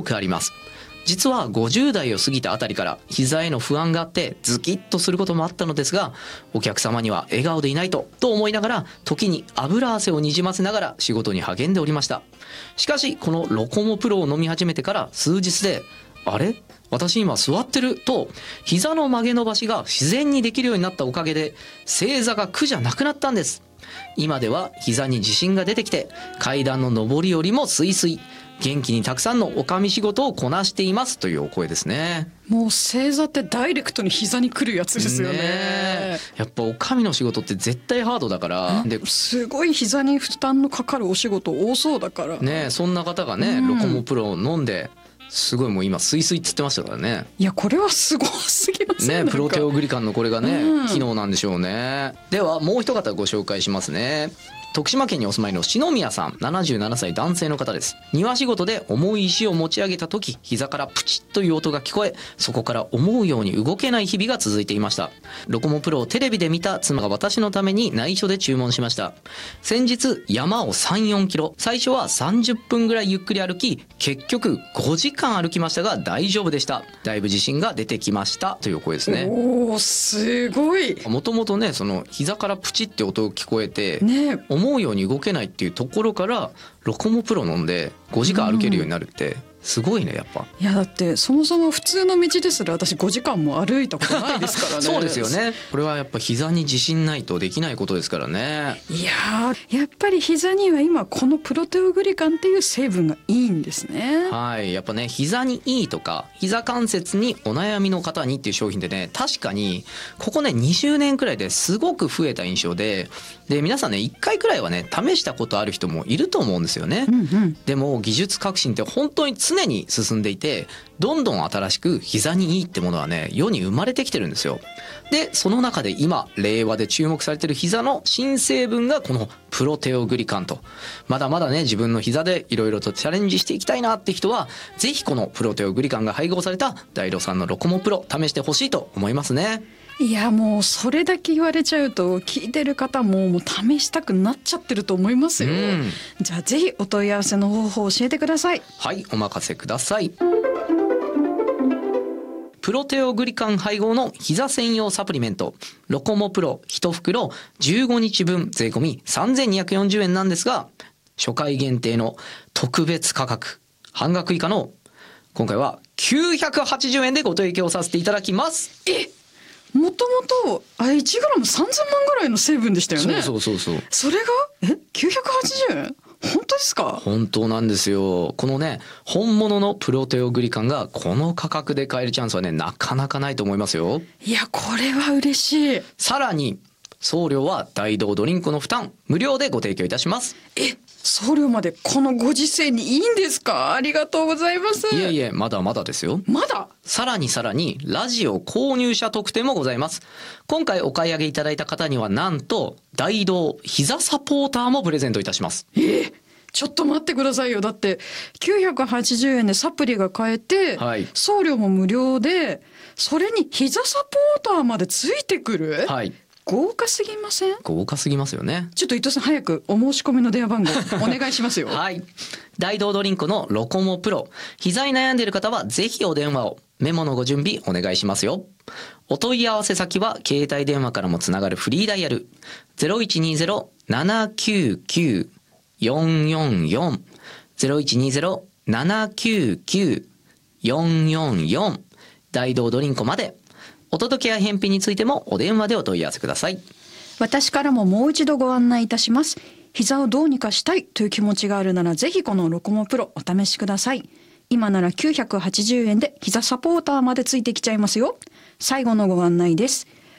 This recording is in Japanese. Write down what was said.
くあります。実は50代を過ぎたあたりから膝への不安があってズキッとすることもあったのですが、お客様には笑顔でいないと思いながら、時に油汗をにじませながら仕事に励んでおりました。しかしこのロコモプロを飲み始めてから数日で、あれ、私今座ってると膝の曲げ伸ばしが自然にできるようになったおかげで正座が苦じゃなくなったんです。今では膝に自信が出てきて、階段の上り下りもスイスイ、元気にたくさんのおかみ仕事をこなしていますというお声ですね。 もう正座ってダイレクトに膝に来るやつですよね。やっぱおかみの仕事って絶対ハードだから、 すごい膝に負担のかかるお仕事多そうだからね。そんな方がね、ロコモプロを飲んで、すごいもう今スイスイっつってましたからね。 いや、これはすごすぎますね。 プロテオグリカンのこれがね、機能なんでしょうね。ではもう一方ご紹介しますね。徳島県にお住まいの篠宮さん、77歳男性の方です。庭仕事で重い石を持ち上げた時、膝からプチッという音が聞こえ、そこから思うように動けない日々が続いていました。ロコモプロをテレビで見た妻が私のために内緒で注文しました。先日山を 3,4 キロ、最初は30分ぐらいゆっくり歩き、結局5時間歩きましたが大丈夫でした。だいぶ自信が出てきましたという声ですね。 おー、すごい。 もともとね、その膝からプチって音が聞こえて、 ね、 思うように動けないっていうところからロコモプロ飲んで5時間歩けるようになるってすごいね、やっぱ。 いや、だってそもそも普通の道ですら私5時間も歩いたことないですからね。 そうですよね。これはやっぱ膝に自信ないとできないことですからね。 いや、やっぱり膝には今このプロテオグリカンっていう成分がいいんですね。 はい、やっぱね、膝にいいとか膝関節にお悩みの方にっていう商品でね、確かにここね20年くらいですごく増えた印象で、皆さんね1回くらいはね試したことある人もいると思うんですよね。でも技術革新って本当に常に進んでいて、どんどん新しく膝にいいってものはね世に生まれてきてるんですよ。でその中で今令和で注目されてる膝の新成分がこのプロテオグリカンと。まだまだね自分の膝でいろいろとチャレンジしていきたいなって人は、ぜひこのプロテオグリカンが配合されたダイロさんのロコモプロ試してほしいと思いますね。 いや、もうそれだけ言われちゃうと聞いてる方もう試したくなっちゃってると思いますよ。じゃあぜひお問い合わせの方法を教えてください。 はい、お任せください。プロテオグリカン配合の膝専用サプリメントロコモプロ1袋15日分税込み3240円なんですが、初回限定の特別価格半額以下の今回は980円でご提供させていただきます。 もともと1グラム3000万ぐらいの成分でしたよね。 そう。 それが980円？本当ですか？ 本当なんですよ。このね本物のプロテオグリカンがこの価格で買えるチャンスはねなかなかないと思いますよ。 いや、これは嬉しい。 さらに送料は大道ドリンクの負担無料でご提供いたします。 送料までこのご時世にいいんですか？ありがとうございます。 いえまだまだですよ。 まだ？ さらにラジオ購入者特典もございます。今回お買い上げいただいた方にはなんと大道膝サポーターもプレゼントいたします。 ちょっと待ってくださいよ。だって980円でサプリが買えて、送料も無料で、それに膝サポーターまでついてくる。豪華すぎません？ 豪華すぎますよね。 ちょっと伊藤さん、早くお申し込みの電話番号お願いしますよ。 大道ドリンクのロコモプロ、膝に悩んでいる方はぜひお電話を、メモのご準備お願いしますよ。お問い合わせ先は携帯電話からもつながるフリーダイヤル 0120-799-444 0120-799-444 大道ドリンクまで。お届けや返品についてもお電話でお問い合わせください。 私からももう一度ご案内いたします。膝をどうにかしたいという気持ちがあるなら、ぜひこのロコモプロお試しください。今なら980円で膝サポーターまでついてきちゃいますよ。最後のご案内です。